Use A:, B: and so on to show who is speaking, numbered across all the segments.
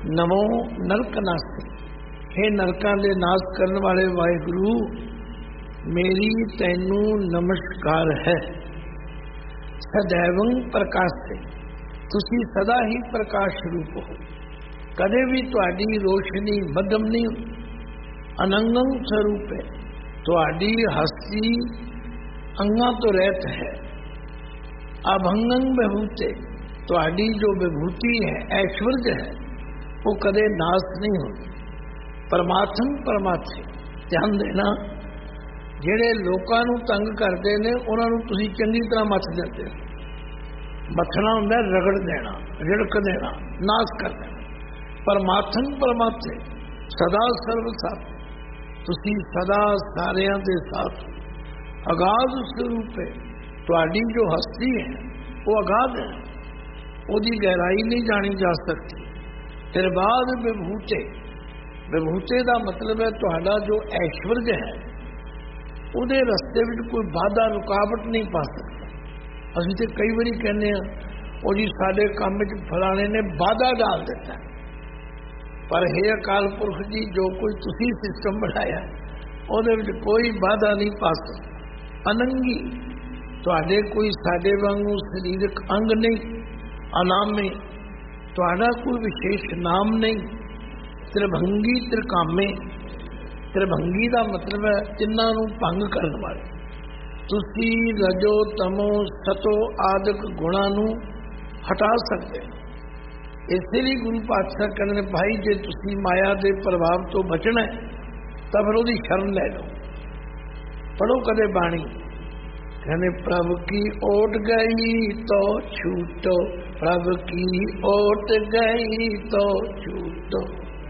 A: नमो नरक नास्ते, हे नरकां दे नाश करन वाले वाहिगुरु, मेरी तैनू नमस्कार है। सदैवं प्रकाशते, तुसी सदा ही प्रकाश रूप हो, कदे भी तुहाडी रोशनी मध्यम नहीं होती। अनंगं स्वरूप है, तुहाडी हस्ती अंगां तो रहत है। अभंगं विभूते, तुहाडी जो विभूति है, ऐश्वर्य है, वो कदे नाश नहीं होती। परमात्म परमात्मे, ध्यान देना, ਜਿਹੜੇ ਲੋਕਾਂ ਨੂੰ ਤੰਗ ਕਰਦੇ ਨੇ ਉਹਨਾਂ ਨੂੰ ਤੁਸੀਂ ਚੰਗੀ ਤਰ੍ਹਾਂ ਮੱਥ ਦਿੰਦੇ ਹੋ। ਮੱਥਣਾ ਹੁੰਦਾ ਰਗੜ ਦੇਣਾ, ਰਿੜਕ ਦੇਣਾ, ਨਾਸ਼ ਕਰ ਦੇਣਾ। ਪਰਮਾਤਮ ਪਰਮਾਤਮੇ ਸਦਾ ਸਰਬ ਸਾਥ, ਤੁਸੀਂ ਸਦਾ ਸਾਰਿਆਂ ਦੇ ਸਾਥ। ਅਗਾਧ ਸਰੂਪ ਹੈ, ਤੁਹਾਡੀ ਜੋ ਹਸਤੀ ਹੈ ਉਹ ਅਗਾਧ ਹੈ, ਉਹਦੀ ਗਹਿਰਾਈ ਨਹੀਂ ਜਾਣੀ ਜਾ ਸਕਦੀ। ਫਿਰ ਬਾਅਦ ਵਿਭੂਤੇ, ਵਿਭੂਤੇ ਦਾ ਮਤਲਬ ਹੈ ਤੁਹਾਡਾ ਜੋ ਐਸ਼ਵਰਜ ਹੈ ਉਹਦੇ ਰਸਤੇ ਵਿੱਚ ਕੋਈ ਬਾਧਾ ਰੁਕਾਵਟ ਨਹੀਂ ਪਾ ਸਕਦਾ। ਅਸੀਂ ਤੇ ਕਈ ਵਾਰੀ ਕਹਿੰਦੇ ਆ ਉਹ ਜੀ ਸਾਡੇ ਕੰਮ ਵਿੱਚ ਫਲਾਣੇ ਨੇ ਬਾਧਾ ਡਾਲ ਦਿੱਤਾ, ਪਰ ਹੈ ਅਕਾਲ ਪੁਰਖ ਜੀ ਜੋ ਕੋਈ ਤੁਸੀਂ ਸਿਸਟਮ ਬਣਾਇਆ ਉਹਦੇ ਵਿੱਚ ਕੋਈ ਬਾਧਾ ਨਹੀਂ ਪਾ ਸਕਦਾ। ਅਨੰਗੀ, ਤੁਹਾਡੇ ਕੋਈ ਸਾਡੇ ਵਾਂਗੂ ਸਰੀਰਕ ਅੰਗ ਨਹੀਂ, ਅਨਾਮੇ, ਤੁਹਾਡਾ ਕੋਈ ਵਿਸ਼ੇਸ਼ ਨਾਮ ਨਹੀਂ। ਤ੍ਰਿਭੰਗੀ ਤ੍ਰਿਕਾਮੇ, ਤ੍ਰਿਭੰਗੀ ਦਾ ਮਤਲਬ ਹੈ ਤਿੰਨਾਂ ਨੂੰ ਭੰਗ ਕਰਨ ਵਾਲੇ। ਤੁਸੀਂ ਰਜੋ ਤਮੋ ਸਤੋ ਆਦਿਕ ਗੁਣਾਂ ਨੂੰ ਹਟਾ ਸਕਦੇ ਹੋ। ਇਸੇ ਲਈ ਗੁਰੂ ਪਾਤਸ਼ਾਹ ਕਹਿੰਦੇ ਨੇ ਭਾਈ ਜੇ ਤੁਸੀਂ ਮਾਇਆ ਦੇ ਪ੍ਰਭਾਵ ਤੋਂ ਬਚਣਾ ਤਾਂ ਫਿਰ ਉਹਦੀ ਸ਼ਰਨ ਲੈ ਲਓ। ਪੜੋ ਕਦੇ ਬਾਣੀ, ਕਹਿੰਦੇ ਪ੍ਰਭ ਕੀ ਓਟ ਗਈ ਤੋ ਛੂਟੋ, ਪ੍ਰਭ ਕੀ ਓਟ ਗਈ ਤੋ ਛੂਟੋ।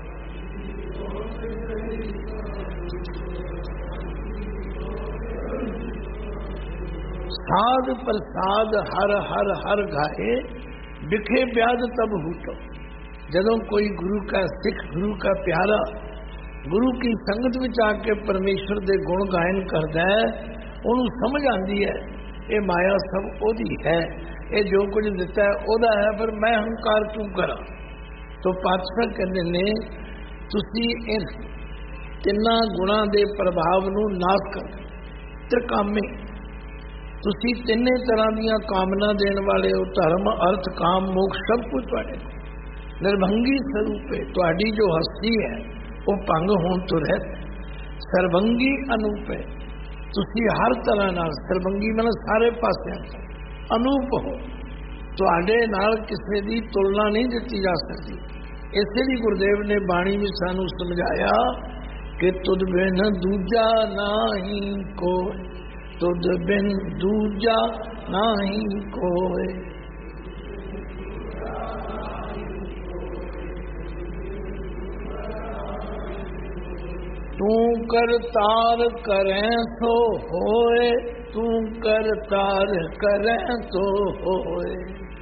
A: साध प्रसाद हर हर हर गाए, बिखे ब्याद तब हूटो। जदों कोई गुरु का सिख, गुरु का प्यारा गुरु की संगत में आके परमेश्वर दे गुण गायन करता है, उन्होंने समझ आती है ये माया सब ओदी है, ये जो कुछ दिता है ओदा है, पर मैं हंकार क्यों करा। तो पातशाह कहते ने तुसी इन तिन्ना गुणा दे प्रभाव नूं नाश कर। त्रिकामे, ਤੁਸੀਂ ਤਿੰਨੇ ਤਰ੍ਹਾਂ ਦੀਆਂ ਕਾਮਨਾ ਦੇਣ ਵਾਲੇ ਹੋ, ਧਰਮ ਅਰਥ ਕਾਮ ਮੋਕਸ਼ ਸਭ ਕੁਝ ਤੁਹਾਡੇ। ਨਿਰਭੰਗੀ ਸਰੂਪ ਹੈ, ਤੁਹਾਡੀ ਜੋ ਹਸਤੀ ਹੈ ਉਹ ਭੰਗ ਹੋਣ ਤੋਂ ਰਹਿਤ। ਸਰਬੰਗੀ ਅਨੂਪ ਹੈ, ਤੁਸੀਂ ਹਰ ਤਰ੍ਹਾਂ ਨਾਲ, ਸਰਬੰਗੀ ਮਤਲਬ ਸਾਰੇ ਪਾਸਿਆਂ ਤੋਂ ਅਨੂਪ ਹੋ, ਤੁਹਾਡੇ ਨਾਲ ਕਿਸੇ ਦੀ ਤੁਲਨਾ ਨਹੀਂ ਦਿੱਤੀ ਜਾ ਸਕਦੀ। ਇਸੇ ਲਈ ਗੁਰਦੇਵ ਨੇ ਬਾਣੀ ਵਿੱਚ ਸਾਨੂੰ ਸਮਝਾਇਆ ਕਿ ਤੁਧ ਬਿਨ ਦੂਜਾ ਨਾਹੀ ਕੋਈ, तुद बिन दूजा नाही कोय। तू करतार करें तो होए, तू करतार करें तो होए।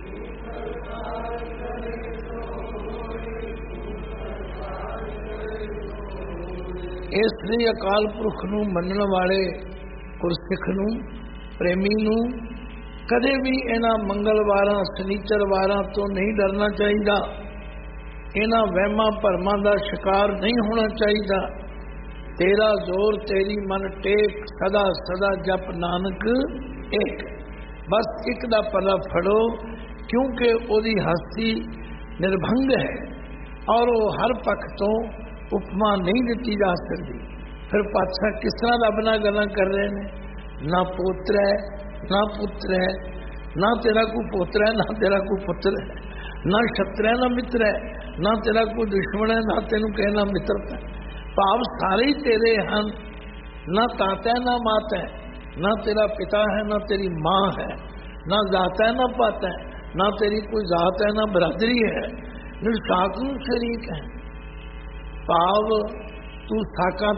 A: इसलिए अकाल पुरख नूं मनण वाले गुरसिख नूं, प्रेमी नूं कदे भी इन्हां मंगलवारां शनीचरवारां तो नहीं डरना चाहिए, इन्हां वहमां भरमां दा शिकार नहीं होना चाहिए। तेरा जोर तेरी मन टेक, सदा सदा जप नानक एक। बस एक दा पल्ला फड़ो, क्योंकि ओदी हस्ती निर्भंग है और वो हर पक्ष तो उपमा नहीं दी जा सकती। फिर पातशाह किस तरह रब नाल गल्लां कर रहे हैं, ना पोत्र है ना पुत्र है, ना तेरा कोई पोत्र है ना तेरा कोई पुत्र है, ना शत्रु है ना मित्र है, ना तेरा कोई दुश्मन है ना तेनू कहना मित्र है। भाव सारे ही तेरे हैं, ना ताता है ना माता है, ना तेरा पिता है ना तेरी माँ है, ना जाता है ना पाता है, ना तेरी कोई जात है ना बरादरी है, निरसाक शरीक है। भाव तू साका